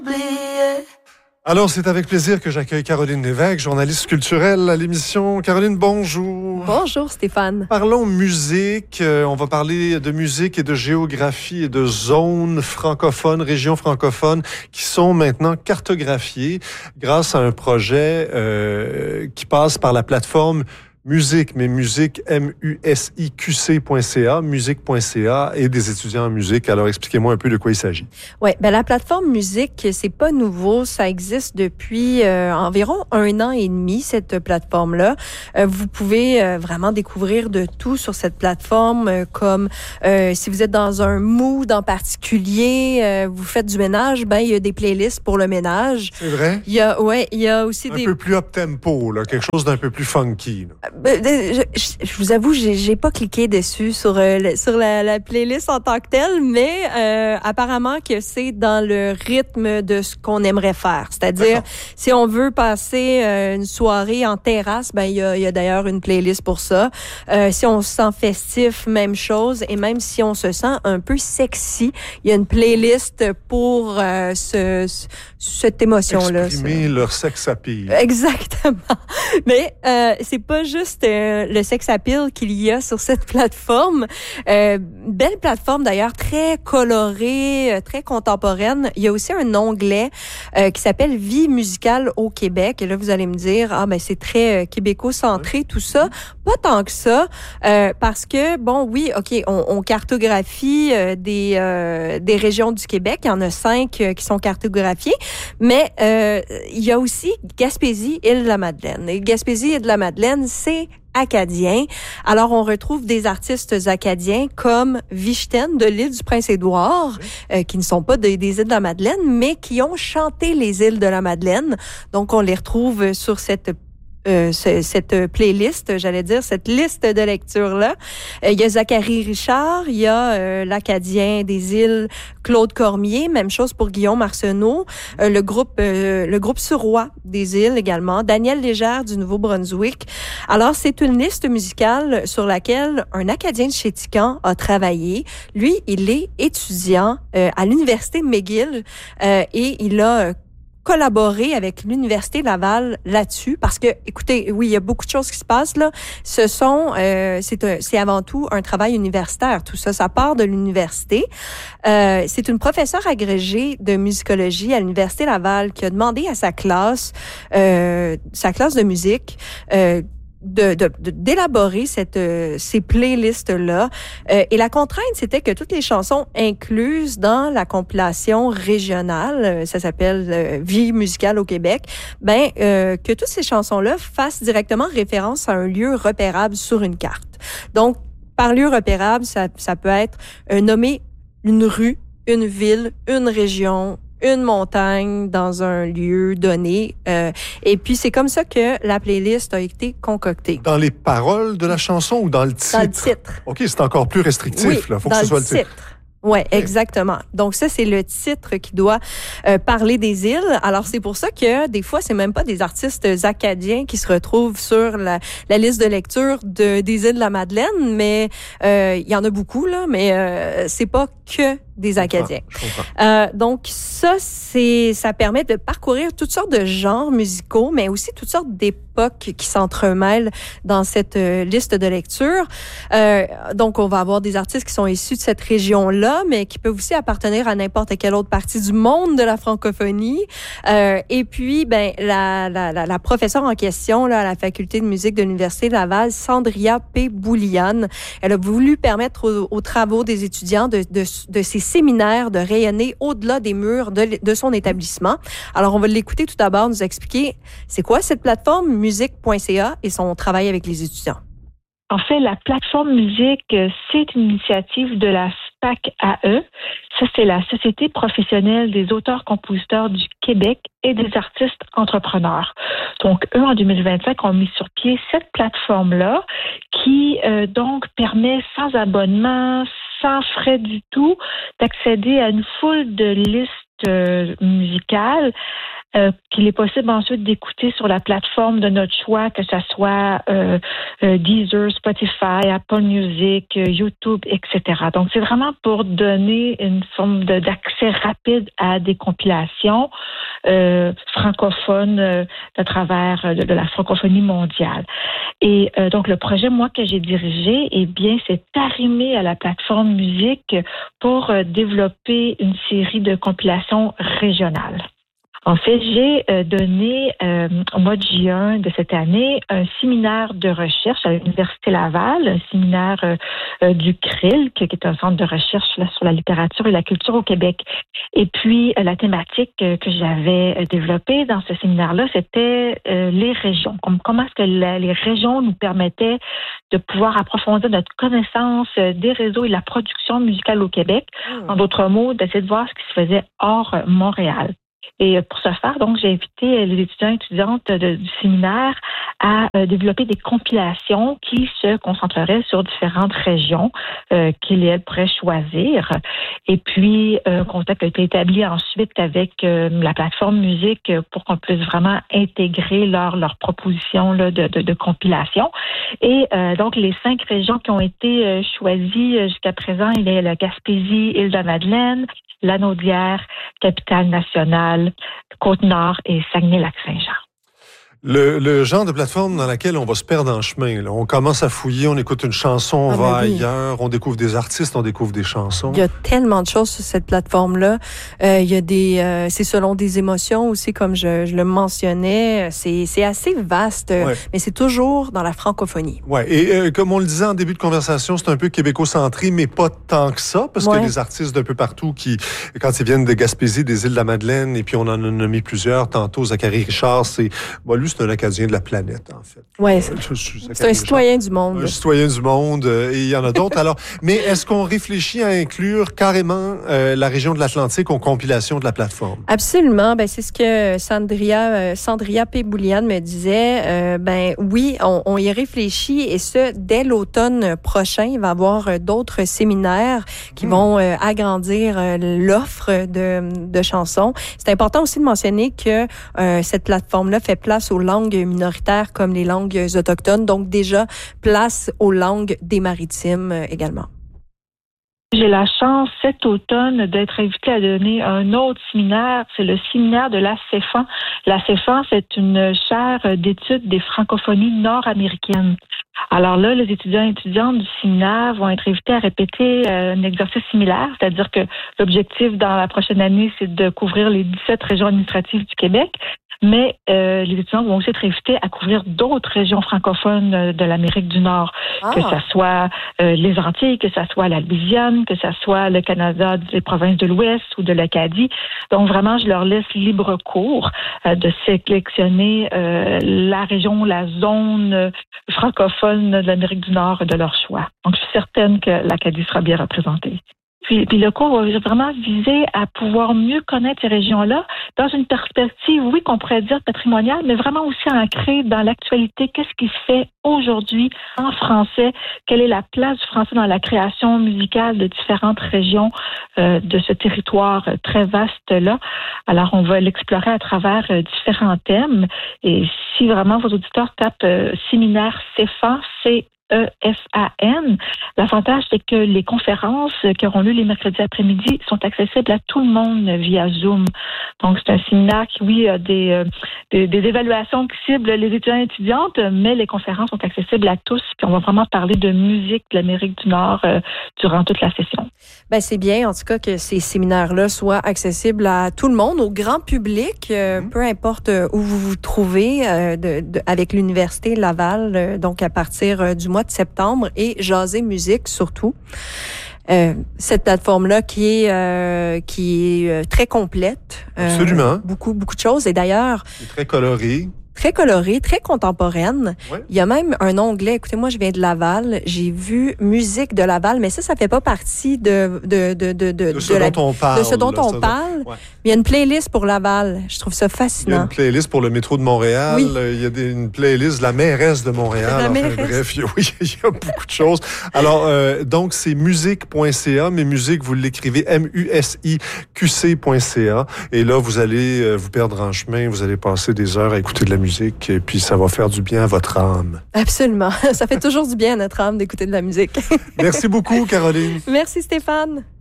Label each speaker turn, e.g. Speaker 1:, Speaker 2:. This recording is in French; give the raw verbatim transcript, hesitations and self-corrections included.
Speaker 1: Alors, c'est avec plaisir que j'accueille Caroline Lévesque, journaliste culturelle à l'émission. Caroline, bonjour.
Speaker 2: Bonjour, Stéphane.
Speaker 1: Parlons musique. Euh, on va parler de musique et de géographie et de zones francophones, régions francophones qui sont maintenant cartographiées grâce à un projet euh, qui passe par la plateforme Musique, mais musique, M U S I Q C point C A, musique point C A et des étudiants en musique. Alors, expliquez-moi un peu de quoi il s'agit.
Speaker 2: Oui, ben la plateforme Musique, c'est pas nouveau. Ça existe depuis euh, environ un an et demi, cette plateforme-là. Euh, vous pouvez euh, vraiment découvrir de tout sur cette plateforme, euh, comme euh, si vous êtes dans un mood en particulier, euh, vous faites du ménage, ben il y a des playlists pour le ménage.
Speaker 1: C'est vrai?
Speaker 2: Il y a, ouais, il y a aussi
Speaker 1: un
Speaker 2: des...
Speaker 1: Un peu plus up-tempo, là, quelque chose d'un peu plus funky, là.
Speaker 2: Je, je, je vous avoue, j'ai, j'ai pas cliqué dessus sur euh, le, sur la, la playlist en tant que telle, mais euh, apparemment que c'est dans le rythme de ce qu'on aimerait faire. C'est-à-dire, D'accord. si on veut passer euh, une soirée en terrasse, ben il y a, y a d'ailleurs une playlist pour ça. Euh, si on se sent festif, même chose. Et même si on se sent un peu sexy, il y a une playlist pour euh, ce, ce, cette émotion-là.
Speaker 1: Exprimer
Speaker 2: ce...
Speaker 1: leur sex appeal.
Speaker 2: Exactement. Mais euh, c'est pas juste euh, le sex appeal qu'il y a sur cette plateforme. Euh, belle plateforme d'ailleurs, très colorée, euh, très contemporaine. Il y a aussi un onglet euh, qui s'appelle Vie musicale au Québec. Et là, vous allez me dire, ah ben c'est très euh, québéco-centré, oui. tout ça. Pas tant que ça, euh, parce que, bon, oui, OK, on, on cartographie euh, des, euh, des régions du Québec. Il y en a cinq euh, qui sont cartographiées. Mais euh, il y a aussi Gaspésie, Île-de-la-Madeleine. Et Gaspésie, Île-de-la-Madeleine, c'est acadien. Alors, on retrouve des artistes acadiens comme Vichten de l'île du Prince-Édouard, euh, qui ne sont pas des, des îles de la Madeleine, mais qui ont chanté les îles de la Madeleine. Donc, on les retrouve sur cette Euh, ce, cette playlist, j'allais dire, cette liste de lecture-là. Euh, il y a Zachary Richard, il y a euh, l'Acadien des îles Claude Cormier, même chose pour Guillaume Arsenault, euh, le groupe euh, le groupe Suroît des îles également, Daniel Légère du Nouveau-Brunswick. Alors, c'est une liste musicale sur laquelle un Acadien de Chéticamp a travaillé. Lui, il est étudiant euh, à l'Université McGill euh, et il a collaborer avec l'Université Laval là-dessus parce que, écoutez, oui, il y a beaucoup de choses qui se passent là. Ce sont, euh, c'est, un, c'est avant tout un travail universitaire. Tout ça, ça part de l'université. Euh, c'est une professeure agrégée de musicologie à l'Université Laval qui a demandé à sa classe, euh, sa classe de musique, euh, De, de, de, d'élaborer cette, euh, ces playlists-là. Euh, et la contrainte, c'était que toutes les chansons incluses dans la compilation régionale, euh, ça s'appelle euh, Vie musicale au Québec, ben euh, que toutes ces chansons-là fassent directement référence à un lieu repérable sur une carte. Donc, par lieu repérable, ça, ça peut être euh, nommer une rue, une ville, une région, une montagne dans un lieu donné. Euh, et puis, c'est comme ça que la playlist a été concoctée.
Speaker 1: Dans les paroles de la chanson ou dans le titre?
Speaker 2: Dans le titre.
Speaker 1: OK, c'est encore plus restrictif.
Speaker 2: Oui,
Speaker 1: là. Faut
Speaker 2: dans
Speaker 1: que ce soit
Speaker 2: le
Speaker 1: le titre.
Speaker 2: titre. Ouais, okay. Exactement. Donc ça, c'est le titre qui doit euh, parler des îles. Alors c'est pour ça que des fois, c'est même pas des artistes acadiens qui se retrouvent sur la, la liste de lecture de des îles de la Madeleine, mais euh, il y en a beaucoup là, mais euh, c'est pas que des Acadiens. Euh, donc ça, c'est ça permet de parcourir toutes sortes de genres musicaux, mais aussi toutes sortes d'époques qui s'entremêlent dans cette euh, liste de lecture. Euh, donc on va avoir des artistes qui sont issus de cette région-là, mais qui peuvent aussi appartenir à n'importe quelle autre partie du monde de la francophonie. Euh, et puis, ben la, la, la, la professeure en question là, à la faculté de musique de l'Université Laval, Sandria P. Bouliane, elle a voulu permettre aux, aux travaux des étudiants de, de, de ces séminaires de rayonner au-delà des murs de, de son établissement. Alors, on va l'écouter tout d'abord, nous expliquer c'est quoi cette plateforme musique point c a et son travail avec les étudiants.
Speaker 3: En fait, la plateforme musique, c'est une initiative de la S P A C A E. Ça, c'est la Société professionnelle des auteurs-compositeurs du Québec et des artistes entrepreneurs. Donc, eux, en deux mille vingt-cinq, ont mis sur pied cette plateforme-là qui, euh, donc, permet sans abonnement, sans frais du tout, d'accéder à une foule de listes euh, musicales euh, qu'il est possible ensuite d'écouter sur la plateforme de notre choix, que ce soit euh, euh, Deezer, Spotify, Apple Music, euh, YouTube, et cetera. Donc, c'est vraiment pour donner une forme de, d'accès rapide à des compilations euh, francophones euh, à travers de, de la francophonie mondiale. Et euh, donc, le projet, moi, que j'ai dirigé, eh bien, c'est arrimé à la plateforme musique pour euh, développer une série de compilations régionales. En fait, j'ai euh, donné euh, au mois de juin de cette année un séminaire de recherche à l'Université Laval, un séminaire euh, euh, du C R I L, qui est un centre de recherche là, sur la littérature et la culture au Québec. Et puis, euh, la thématique euh, que j'avais euh, développée dans ce séminaire-là, c'était euh, les régions. Comme, comment est-ce que la, les régions nous permettaient de pouvoir approfondir notre connaissance euh, des réseaux et de la production musicale au Québec. Mmh. En d'autres mots, d'essayer de voir ce qui se faisait hors euh, Montréal. Et pour ce faire, donc, j'ai invité les étudiants et étudiantes de, du séminaire à euh, développer des compilations qui se concentreraient sur différentes régions euh, qu'ils et elles pourraient choisir. Et puis, un euh, contact a été établi ensuite avec euh, la plateforme musique pour qu'on puisse vraiment intégrer leur, leur proposition là, de, de, de compilation. Et euh, donc, les cinq régions qui ont été euh, choisies jusqu'à présent, il y a la Gaspésie, Île-de-Madeleine, Lanaudière, Capitale-Nationale, Côte-Nord et Saguenay-Lac-Saint-Jean.
Speaker 1: Le, le genre de plateforme dans laquelle on va se perdre en chemin. Là. On commence à fouiller, on écoute une chanson, on ah va ben oui. ailleurs, on découvre des artistes, on découvre des chansons.
Speaker 2: Il y a tellement de choses sur cette plateforme-là. Euh, il y a des, euh, c'est selon des émotions aussi, comme je, je le mentionnais. C'est, c'est assez vaste, ouais. mais c'est toujours dans la francophonie.
Speaker 1: Ouais. Et euh, comme on le disait en début de conversation, c'est un peu québécocentré, mais pas tant que ça, parce ouais. qu'il y a des artistes d'un peu partout qui, quand ils viennent de Gaspésie, des Îles-de-la-Madeleine, et puis on en a nommé plusieurs tantôt. Zachary Richard, c'est, bon, lui, c'est un Acadien de la planète, en fait.
Speaker 2: Oui, c'est, c'est un citoyen du monde.
Speaker 1: Un citoyen du monde, euh, et il y en a d'autres. Alors, mais est-ce qu'on réfléchit à inclure carrément euh, la région de l'Atlantique aux compilations de la plateforme?
Speaker 2: Absolument. Ben, c'est ce que Sandria, euh, Sandria P. Boulian me disait. Euh, ben oui, on, on y réfléchit, et ce, dès l'automne prochain. Il va y avoir d'autres séminaires qui mmh. vont euh, agrandir euh, l'offre de, de chansons. C'est important aussi de mentionner que euh, cette plateforme-là fait place aux langues minoritaires comme les langues autochtones, donc déjà place aux langues des maritimes également.
Speaker 3: J'ai la chance cet automne d'être invitée à donner un autre séminaire, c'est le séminaire de la CEFAN. La CEFAN, c'est une chaire d'études des francophonies nord-américaines. Alors là, les étudiants et étudiantes du séminaire vont être invités à répéter un exercice similaire, c'est-à-dire que l'objectif dans la prochaine année, c'est de couvrir les dix-sept régions administratives du Québec. Mais euh, les étudiants vont aussi être invités à couvrir d'autres régions francophones euh, de l'Amérique du Nord, ah. que ça soit euh, les Antilles, que ça soit la Louisiane, que ça soit le Canada, les provinces de l'Ouest ou de l'Acadie. Donc vraiment, je leur laisse libre cours euh, de sélectionner euh, la région, la zone euh, francophone de l'Amérique du Nord de leur choix. Donc je suis certaine que l'Acadie sera bien représentée. Puis, puis le cours va vraiment viser à pouvoir mieux connaître ces régions-là dans une perspective, oui, qu'on pourrait dire patrimoniale, mais vraiment aussi ancrée dans l'actualité. Qu'est-ce qui se fait aujourd'hui en français? Quelle est la place du français dans la création musicale de différentes régions euh, de ce territoire très vaste-là? Alors, on va l'explorer à travers euh, différents thèmes. Et si vraiment vos auditeurs tapent euh, séminaire CEFAN, c'est E F A N. L'avantage, c'est que les conférences qui auront lieu les mercredis après-midi sont accessibles à tout le monde via Zoom. Donc, c'est un séminaire qui, oui, a des, euh, des, des évaluations qui ciblent les étudiants et étudiantes, mais les conférences sont accessibles à tous. Puis, on va vraiment parler de musique de l'Amérique du Nord euh, durant toute la session.
Speaker 2: Ben, c'est bien, en tout cas, que ces séminaires-là soient accessibles à tout le monde, au grand public, euh, mmh. peu importe où vous vous trouvez, euh, de, de, avec l'Université Laval, euh, donc à partir euh, du mois de septembre, et Jaser Musique surtout. Euh, cette plateforme-là qui est euh, qui est euh, très complète. Euh,
Speaker 1: Absolument.
Speaker 2: Beaucoup, beaucoup de choses. Et d'ailleurs...
Speaker 1: C'est très coloré.
Speaker 2: Très colorée, très contemporaine. Ouais. Il y a même un onglet. Écoutez, moi, je viens de Laval. J'ai vu musique de Laval, mais ça, ça fait pas partie de de de de de,
Speaker 1: de ce
Speaker 2: de
Speaker 1: dont
Speaker 2: la,
Speaker 1: on parle.
Speaker 2: De ce dont
Speaker 1: là,
Speaker 2: on parle.
Speaker 1: Ouais.
Speaker 2: Il y a une playlist pour Laval. Je trouve ça fascinant.
Speaker 1: Il y a une playlist pour le métro de Montréal.
Speaker 2: Oui.
Speaker 1: Il y a des, une playlist de la mairesse de Montréal.
Speaker 2: La
Speaker 1: enfin,
Speaker 2: mairesse.
Speaker 1: Bref, il y, a, oui, il y a beaucoup de choses. Alors, euh, donc, c'est musique point c a, mais musique, vous l'écrivez M U S I Q C point c a. Et là, vous allez euh, vous perdre en chemin. Vous allez passer des heures à écouter de la musique. Et puis, ça va faire du bien à votre âme.
Speaker 2: Absolument. Ça fait toujours du bien à notre âme d'écouter de la musique.
Speaker 1: Merci beaucoup, Caroline.
Speaker 2: Merci, Stéphane.